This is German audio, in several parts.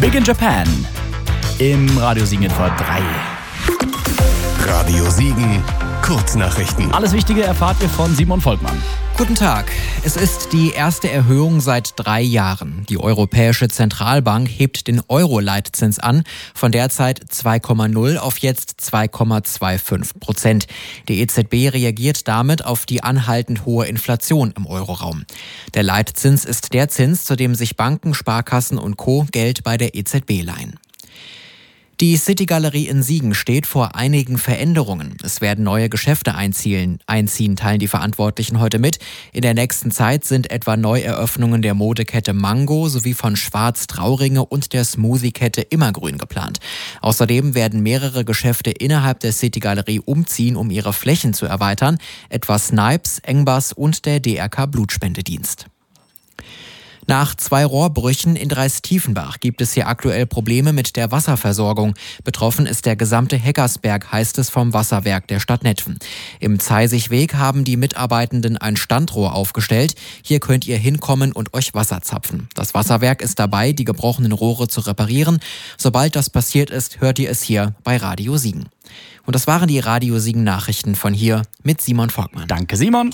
Big in Japan im Radio Siegen Info 3. Radio Siegen, Kurznachrichten. Alles Wichtige erfahrt ihr von Simon Volkmann. Guten Tag. Es ist die erste Erhöhung seit 3 Jahren. Die Europäische Zentralbank hebt den Euro-Leitzins an, von derzeit 2,0 auf jetzt 2,25%. Die EZB reagiert damit auf die anhaltend hohe Inflation im Euroraum. Der Leitzins ist der Zins, zu dem sich Banken, Sparkassen und Co. Geld bei der EZB leihen. Die City-Galerie in Siegen steht vor einigen Veränderungen. Es werden neue Geschäfte einziehen, teilen die Verantwortlichen heute mit. In der nächsten Zeit sind etwa Neueröffnungen der Modekette Mango sowie von Schwarz Trauringe und der Smoothie-Kette Immergrün geplant. Außerdem werden mehrere Geschäfte innerhalb der City-Galerie umziehen, um ihre Flächen zu erweitern, etwa Snipes, Engbass und der DRK Blutspendedienst. Nach 2 Rohrbrüchen in Dreis-Tiefenbach gibt es hier aktuell Probleme mit der Wasserversorgung. Betroffen ist der gesamte Heckersberg, heißt es vom Wasserwerk der Stadt Netphen. Im Zeisigweg haben die Mitarbeitenden ein Standrohr aufgestellt. Hier könnt ihr hinkommen und euch Wasser zapfen. Das Wasserwerk ist dabei, die gebrochenen Rohre zu reparieren. Sobald das passiert ist, hört ihr es hier bei Radio Siegen. Und das waren die Radio Siegen Nachrichten von hier mit Simon Volkmann. Danke, Simon.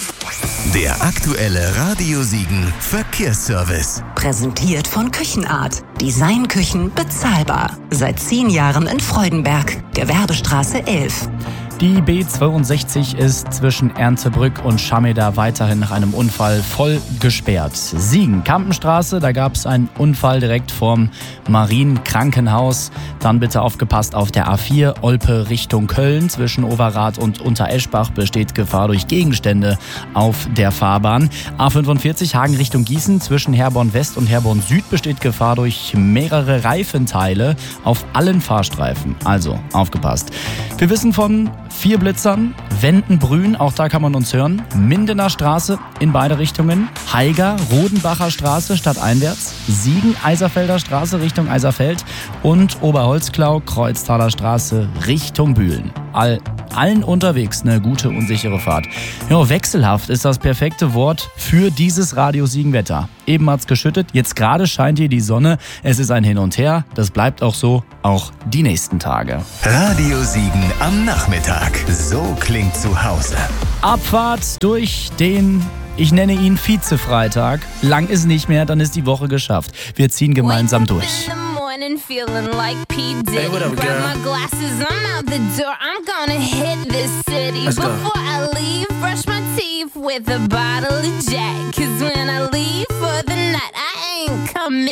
Der aktuelle Radio Siegen Verkehrsservice. Präsentiert von Küchenart. Designküchen bezahlbar. Seit 10 Jahren in Freudenberg. Gewerbestraße 11. Die B62 ist zwischen Erntebrück und Schameda weiterhin nach einem Unfall voll gesperrt. Siegen, Kampenstraße, da gab es einen Unfall direkt vorm Marienkrankenhaus. Dann bitte aufgepasst auf der A4, Olpe Richtung Köln. Zwischen Overath und Untereschbach besteht Gefahr durch Gegenstände auf der Fahrbahn. A45, Hagen Richtung Gießen. Zwischen Herborn West und Herborn Süd besteht Gefahr durch mehrere Reifenteile auf allen Fahrstreifen. Also aufgepasst. Wir wissen von 4 Blitzern, Wendenbrünn, auch da kann man uns hören, Mindener Straße in beide Richtungen, Haiger, Rodenbacher Straße stadteinwärts, Siegen, Eiserfelder Straße Richtung Eiserfeld und Oberholzklau, Kreuztaler Straße Richtung Bühlen. Allen unterwegs eine gute und sichere Fahrt. Ja, wechselhaft ist das perfekte Wort für dieses Radio Siegen Wetter. Eben hat's geschüttet, jetzt gerade scheint hier die Sonne. Es ist ein Hin und Her, das bleibt auch so, auch die nächsten Tage. Radio Siegen am Nachmittag. So klingt zu Hause. Abfahrt durch den, ich nenne ihn Vize-Freitag. Lang ist nicht mehr, dann ist die Woche geschafft. Wir ziehen gemeinsam durch. Feeling like P. Diddy. Hey, what up, girl? Grab my glasses, I'm out the door. I'm gonna hit this city. Let's Before go. I leave, brush my teeth with a bottle of Jack. 'Cause when I leave for the night, I ain't coming.